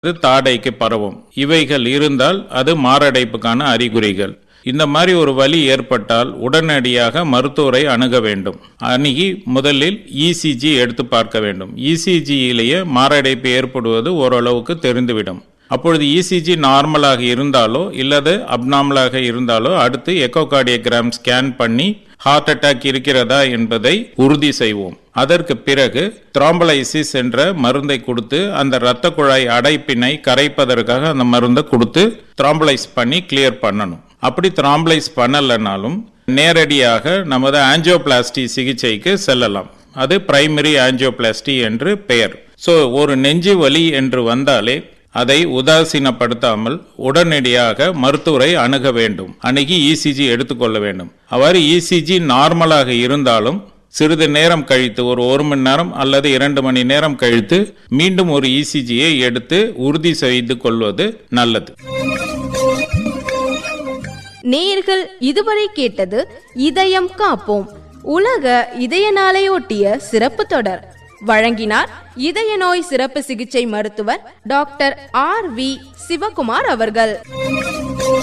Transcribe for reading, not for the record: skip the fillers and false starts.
தாடைக்கு பரவும். இவைகள் இருந்தால் அது மாரடைப்புக்கான அறிகுறிகள். இந்த மாதிரி ஒரு வலி ஏற்பட்டால் உடனடியாக மருத்துவரை அணுக வேண்டும். அணுகி முதலில் இசிஜி எடுத்து பார்க்க வேண்டும். இசிஜியிலேயே மாரடைப்பு ஏற்படுவது ஓரளவுக்கு தெரிந்துவிடும். அப்பொழுது இசிஜி நார்மலாக இருந்தாலோ இல்லது அப்நார்மலாக இருந்தாலோ அடுத்து எக்கோகார்டியோகிராம் ஸ்கேன் பண்ணி ஹார்ட் அட்டாக் இருக்கிறதா என்பதை உறுதி செய்வோம். அதற்கு பிறகு த்ராம்பலைசிஸ் என்ற மருந்தை கொடுத்து அந்த இரத்த குழாய் அடைப்பினை கரைப்பதற்காக அந்த மருந்தை கொடுத்து த்ராம்பலைஸ் பண்ணி கிளியர் பண்ணணும். அப்படி த்ராம்பலைஸ் பண்ணலைனாலும் நேரடியாக நமது ஆஞ்சியோபிளாஸ்டி சிகிச்சைக்கு செல்லலாம். அது பிரைமரி ஆஞ்சியோபிளாஸ்டி என்று பெயர். ஸோ ஒரு நெஞ்சு வலி என்று வந்தாலே அதை உதாசீனப்படுத்தாமல் உடனடியாக மருத்துவரை அணுக வேண்டும். அணுகி இசிஜி எடுத்துக்கொள்ள வேண்டும். அவ்வாறு இசிஜி நார்மலாக இருந்தாலும் சிறிது நேரம் கழித்து ஒரு மணி நேரம் அல்லது 2 மணி நேரம் கழித்து மீண்டும் ஒரு இசிஜியை எடுத்து உறுதி செய்து கொள்வது நல்லது. நேயர்கள் இதுவரை கேட்டது இதயம் காப்போம் உலக இதய நாளையொட்டிய சிறப்பு தொடர். வழங்கினார் இதய நோய் சிறப்பு சிகிச்சை மருத்துவர் டாக்டர் RV சிவகுமார் அவர்கள்.